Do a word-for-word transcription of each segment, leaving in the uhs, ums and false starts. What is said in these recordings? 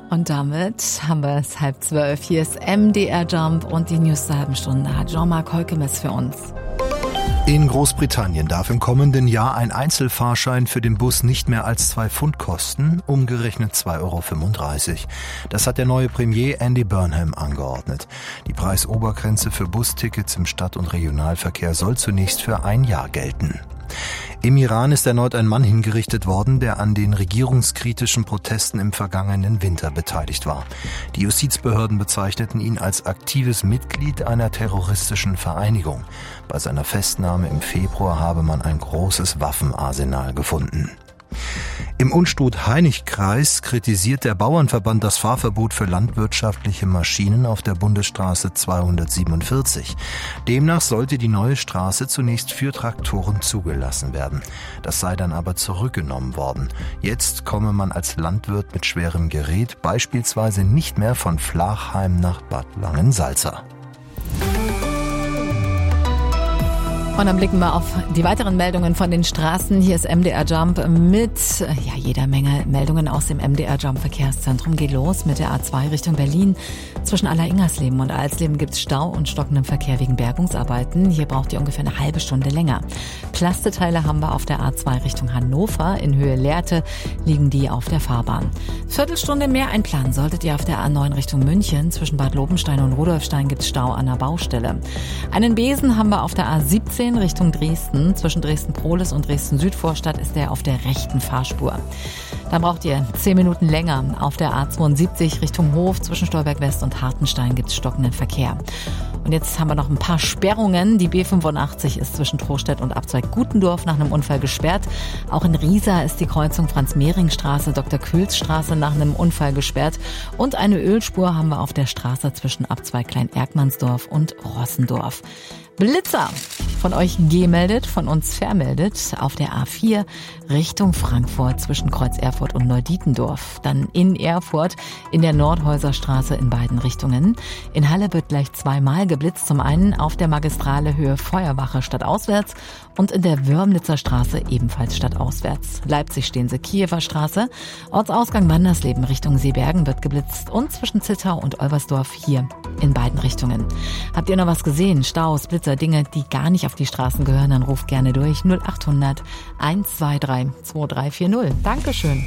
Und damit haben wir es halb zwölf. Hier ist M D R Jump und die News zur halben Stunde hat Jean-Marc Heukemes für uns. In Großbritannien darf im kommenden Jahr ein Einzelfahrschein für den Bus nicht mehr als zwei Pfund kosten, umgerechnet zwei Euro fünfunddreißig. Das hat der neue Premier Andy Burnham angeordnet. Die Preisobergrenze für Bustickets im Stadt- und Regionalverkehr soll zunächst für ein Jahr gelten. Im Iran ist erneut ein Mann hingerichtet worden, der an den regierungskritischen Protesten im vergangenen Winter beteiligt war. Die Justizbehörden bezeichneten ihn als aktives Mitglied einer terroristischen Vereinigung. Bei seiner Festnahme im Februar habe man ein großes Waffenarsenal gefunden. Im Unstrut-Hainich-Kreis kritisiert der Bauernverband das Fahrverbot für landwirtschaftliche Maschinen auf der Bundesstraße zweihundertsiebenundvierzig. Demnach sollte die neue Straße zunächst für Traktoren zugelassen werden. Das sei dann aber zurückgenommen worden. Jetzt komme man als Landwirt mit schwerem Gerät beispielsweise nicht mehr von Flachheim nach Bad Langensalza. Und dann blicken wir auf die weiteren Meldungen von den Straßen. Hier ist M D R Jump mit ja, jeder Menge Meldungen aus dem M D R Jump Verkehrszentrum. Geht los mit der A zwei Richtung Berlin. Zwischen Aller-Ingersleben und Alsleben gibt es Stau und stockenden Verkehr wegen Bergungsarbeiten. Hier braucht ihr ungefähr eine halbe Stunde länger. Plasteteile haben wir auf der A zwei Richtung Hannover. In Höhe Lehrte liegen die auf der Fahrbahn. Viertelstunde mehr einplanen solltet ihr auf der A neun Richtung München. Zwischen Bad Lobenstein und Rudolfstein gibt es Stau an der Baustelle. Einen Besen haben wir auf der A siebzehn Richtung Dresden. Zwischen Dresden-Prohlis und Dresden-Südvorstadt ist der auf der rechten Fahrspur. Dann braucht ihr zehn Minuten länger. Auf der A zweiundsiebzig Richtung Hof zwischen Stolberg West und Hartenstein gibt es stockenden Verkehr. Und jetzt haben wir noch ein paar Sperrungen. Die B fünfundachtzig ist zwischen Trostedt und Abzweig Gutendorf nach einem Unfall gesperrt. Auch in Riesa ist die Kreuzung Franz-Mehring-Straße, Doktor Kühls-Straße nach einem Unfall gesperrt. Und eine Ölspur haben wir auf der Straße zwischen Abzweig Klein-Erkmannsdorf und Rossendorf. Blitzer von euch gemeldet, von uns vermeldet auf der A vier Richtung Frankfurt zwischen Kreuz Erfurt und Neudietendorf. Dann in Erfurt in der Nordhäuserstraße in beiden Richtungen. In Halle wird gleich zweimal geblitzt. Zum einen auf der Magistrale Höhe Feuerwache stadtauswärts und in der Wörmlitzer Straße ebenfalls stadtauswärts. Leipzig-Stehense Kiewer Straße. Ortsausgang Wandersleben Richtung Seebergen wird geblitzt und zwischen Zittau und Olbersdorf hier in beiden Richtungen. Habt ihr noch was gesehen? Staus, Blitzer, Dinge, die gar nicht auf die Straßen gehören, dann ruft gerne durch null acht hundert eins zwei drei zwei drei vier null. Dankeschön.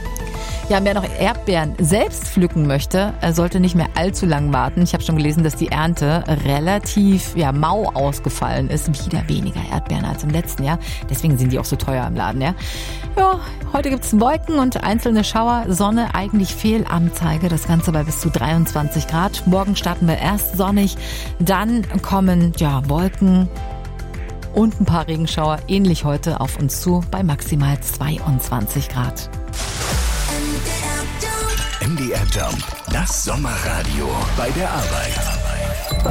Ja, wer noch Erdbeeren selbst pflücken möchte, sollte nicht mehr allzu lang warten. Ich habe schon gelesen, dass die Ernte relativ ja, mau ausgefallen ist. Wieder weniger Erdbeeren als im letzten Jahr. Deswegen sind die auch so teuer im Laden. Ja, ja heute gibt es Wolken und einzelne Schauer. Sonne, eigentlich Fehlanzeige. Das Ganze bei bis zu dreiundzwanzig Grad. Morgen starten wir erst sonnig. Dann kommen ja Wolken und ein paar Regenschauer. Ähnlich heute auf uns zu bei maximal zweiundzwanzig Grad. M D R Jump, das Sommerradio bei der Arbeit.